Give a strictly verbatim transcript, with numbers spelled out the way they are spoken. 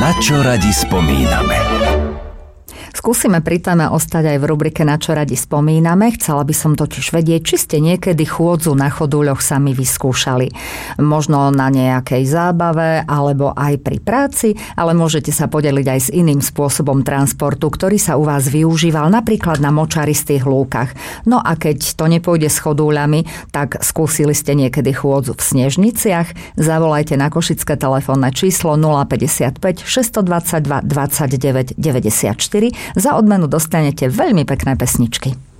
Na čo radi spomíname? Skúsime pri téme ostať aj v rubrike Na čo radi spomíname. Chcela by som totiž vedieť, či ste niekedy chôdzu na chodúľoch sami vyskúšali. Možno na nejakej zábave, alebo aj pri práci, ale môžete sa podeliť aj s iným spôsobom transportu, ktorý sa u vás využíval napríklad na močaristých lúkach. No a keď to nepôjde s chodúľami, tak skúsili ste niekedy chôdzu v Snežniciach? Zavolajte na košické telefónne číslo nula päťdesiatpäť šesťstodvadsaťdva dvadsaťdeväť deväťdesiatštyri. Za odmenu dostanete veľmi pekné pesničky.